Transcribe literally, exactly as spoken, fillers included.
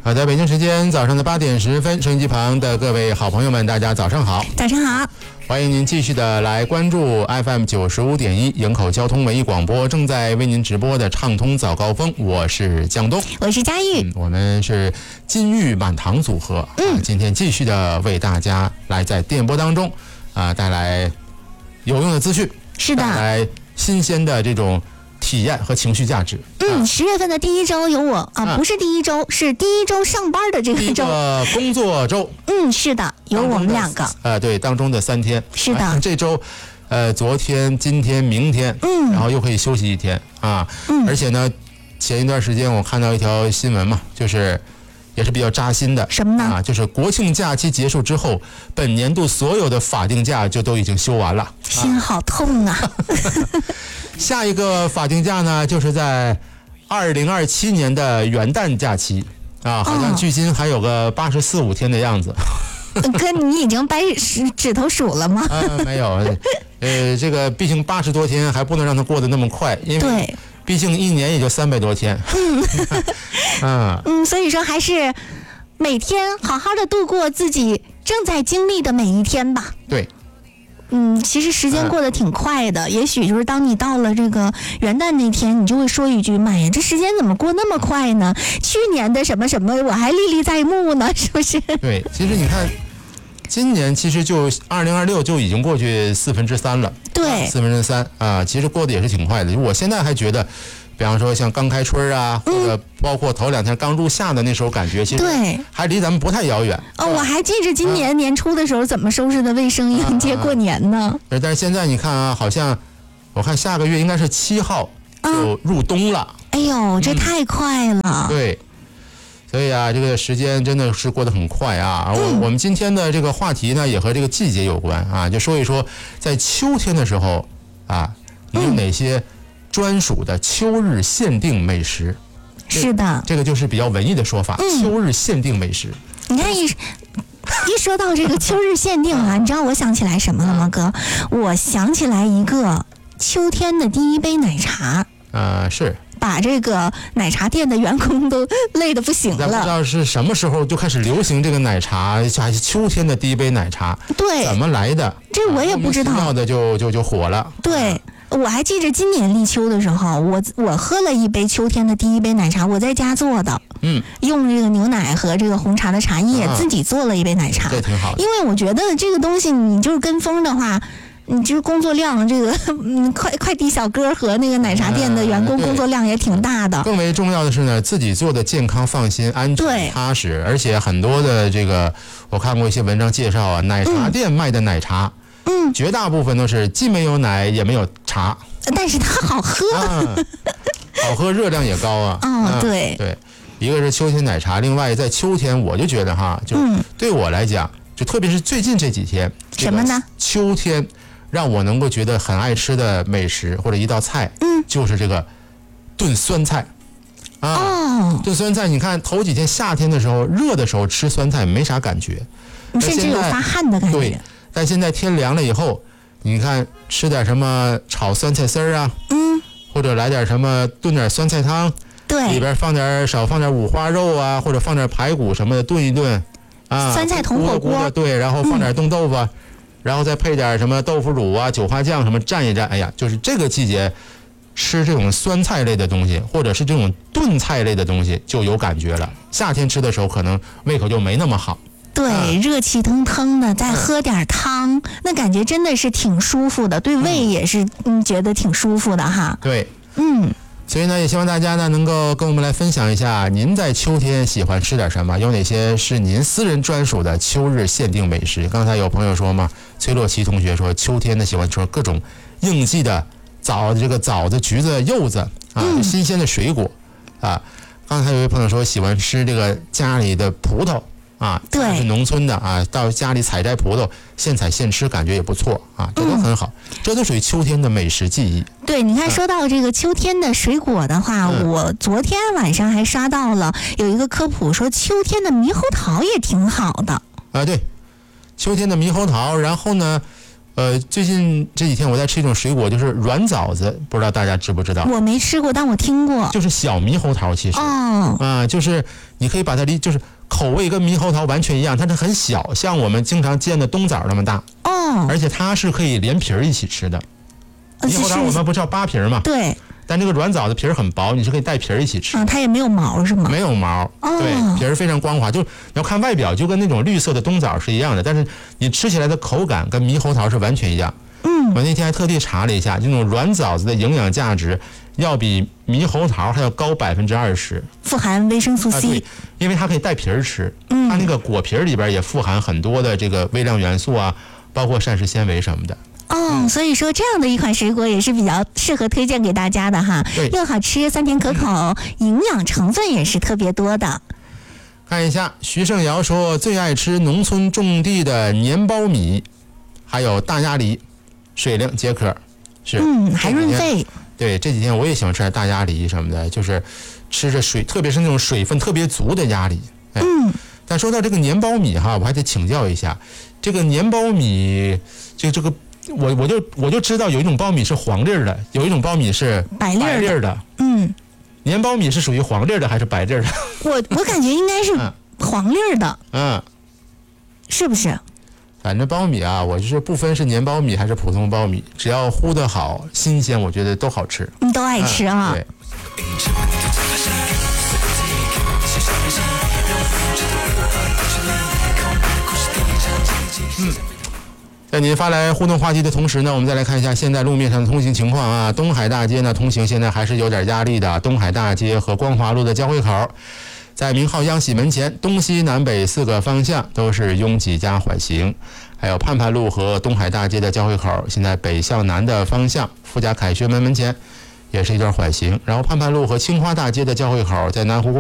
好的，北京时间早上的八点十分，收音机旁的各位好朋友们，大家早上好。 早上好， 欢迎您继续的来关注 F M 九十五点一营口交通文艺广播正在为您直播的畅通早高峰，我是江东， 我是佳玉、 嗯、我们是金玉满堂组合、嗯啊、今天继续的为大家来在电波当中啊带来有用的资讯， 是的， 带来新鲜的这种体验和情绪价值。 嗯，十、啊、月份的第一周有我啊，不是第一周，是第一周上班的这个周， 个工作周。 嗯，是的，有我们两个。 呃，对，当中的三天。 是的， 啊、这周，呃，昨天、今天、明天， 嗯， 然后又可以休息一天啊。嗯，而且呢，前一段时间我看到一条新闻嘛，就是也是比较扎心的。 什么呢？ 啊，就是国庆假期结束之后，本年度所有的法定假就都已经休完了。 心好痛啊！ 下一个法定假呢，就是在二零二七年的元旦假期啊，好像距今还有个八十四五天的样子。 哥，你已经掰指头数了吗？ 呃，没有，呃，这个毕竟八十多天还不能让它过得那么快，因为毕竟一年也就三百多天。 嗯， 嗯嗯，所以说还是每天好好的度过自己正在经历的每一天吧。 对。 嗯，其实时间过得挺快的、嗯、也许就是当你到了这个元旦那天，你就会说一句，妈呀，这时间怎么过那么快呢？去年的什么什么我还历历在目呢，是不是？ 对，其实你看今年其实就二零二六就已经过去四分之三了。 对， 四分之三啊，其实过得也是挺快的。我现在还觉得比方说像刚开春啊、嗯、或者包括头两天刚入夏的那时候感觉，其实还离咱们不太遥远。 哦，我还记着今年年初的时候怎么收拾的卫生迎接过年呢、 啊、但是现在你看啊，好像我看下个月应该是七号就入冬了、啊、 哎呦，这太快了、嗯、 对，所以啊，这个时间真的是过得很快啊。我、嗯、我们今天的这个话题呢也和这个季节有关啊，就说一说在秋天的时候啊，你有哪些专属的秋日限定美食？ 是的， 这个就是比较文艺的说法、嗯、秋日限定美食。 你看一一说到这个秋日限定啊，你知道我想起来什么了吗哥？我想起来一个秋天的第一杯奶茶。 呃，是把这个奶茶店的员工都累得不行了。 咱不知道是什么时候就开始流行这个奶茶，还是秋天的第一杯奶茶？对，怎么来的？ 这我也不知道。 莫名其妙的就就就火了。 对。我还记着今年立秋的时候，我我喝了一杯秋天的第一杯奶茶，我在家做的， 嗯，用这个牛奶和这个红茶的茶叶、啊、自己做了一杯奶茶， 这挺好的。 因为我觉得这个东西你就是跟风的话，你就是工作量，这个嗯快快递小哥和那个奶茶店的员工工作量也挺大的。 呃、更为重要的是呢，自己做的健康、放心、安全、踏实，而且很多的这个我看过一些文章介绍啊，奶茶店卖的奶茶。嗯嗯，绝大部分都是既没有奶也没有茶， 但是它好喝， 啊、好喝，热量也高啊。 嗯、哦，对对，一个是秋天奶茶，另外在秋天我就觉得哈，就对我来讲，嗯、就特别是最近这几天， 什么呢？ 秋天让我能够觉得很爱吃的美食或者一道菜，嗯，就是这个炖酸菜。啊， 哦， 炖酸菜，你看头几天夏天的时候，热的时候吃酸菜没啥感觉， 甚至有发汗的感觉。 对。但现在天凉了以后，你看吃点什么炒酸菜丝儿啊，嗯，或者来点什么炖点酸菜汤， 对， 里边放点少放点五花肉啊，或者放点排骨什么的炖一炖，啊， 酸菜铜火锅， 对，然后放点冻豆腐，嗯、然后再配点什么豆腐乳啊、韭花酱什么蘸一蘸，哎呀，就是这个季节吃这种酸菜类的东西，或者是这种炖菜类的东西就有感觉了。夏天吃的时候可能胃口就没那么好。 对，嗯、热气腾腾的，再喝点汤，嗯、那感觉真的是挺舒服的，对胃也是嗯觉得挺舒服的哈。 对， 嗯， 所以呢，也希望大家呢能够跟我们来分享一下，您在秋天喜欢吃点什么，有哪些是您私人专属的秋日限定美食。刚才有朋友说嘛，崔洛奇同学说秋天呢喜欢吃各种应季的枣，这个枣子、橘子、柚子啊，嗯、新鲜的水果啊。刚才有位朋友说喜欢吃这个家里的葡萄。啊，对，是农村的啊，到家里采摘葡萄，现采现吃，感觉也不错啊，这都很好，嗯、这都属于秋天的美食记忆。 对，你看，说到这个秋天的水果的话，嗯、我昨天晚上还刷到了有一个科普，说秋天的猕猴桃也挺好的。 啊，对，秋天的猕猴桃，然后呢， 呃，最近这几天我在吃一种水果，就是软枣子，不知道大家知不知道？ 我没吃过，但我听过。 就是小猕猴桃，其实哦， 啊、呃，就是你可以把它理，就是口味跟猕猴桃完全一样，它是很小，像我们经常见的冬枣那么大。 哦， 而且它是可以连皮儿一起吃的。 呃猕猴桃我们不是要扒皮儿吗？ 对。 但这个软枣的皮儿很薄，你是可以带皮儿一起吃。 啊，它也没有毛是吗？ 没有毛， 哦、 对，皮儿非常光滑。就你要看外表，就跟那种绿色的冬枣是一样的，但是你吃起来的口感跟猕猴桃是完全一样。 嗯， 我那天还特地查了一下，这种软枣子的营养价值要比猕猴桃还要高百分之二十， 富含维生素 C，、 啊、对，因为它可以带皮儿吃， 嗯， 它那个果皮儿里边也富含很多的这个微量元素啊，包括膳食纤维什么的。 哦，所以说这样的一款水果也是比较适合推荐给大家的哈，又好吃，酸甜可口，嗯、营养成分也是特别多的。 看一下，徐胜尧说最爱吃农村种地的粘苞米，还有大鸭梨，水灵解渴，是， 嗯，还润肺。 对，这几天我也喜欢吃点大鸭梨什么的，就是吃着水，特别是那种水分特别足的鸭梨。哎、 嗯。 但说到这个粘苞米哈，我还得请教一下，这个粘苞米，这个这个。我我就我就知道有一种苞米是黄粒儿的，有一种苞米是白粒儿的。 嗯， 粘苞米是属于黄粒儿的还是白粒儿的？ 我我感觉应该是黄粒儿的。 嗯， 是不是？ 反正苞米啊，我就是不分是粘苞米还是普通苞米，只要烀得好、新鲜，我觉得都好吃。 你都爱吃啊？ 嗯、对。嗯。在您发来互动话题的同时呢，我们再来看一下现在路面上的通行情况啊。东海大街呢，通行现在还是有点压力的。东海大街和光华路的交汇口，在明浩央喜门前，东西南北四个方向都是拥挤加缓行。还有盼盼路和东海大街的交汇口，现在北向南的方向，富家凯旋门门前也是一段缓行。然后盼盼路和青花大街的交汇口，在南湖公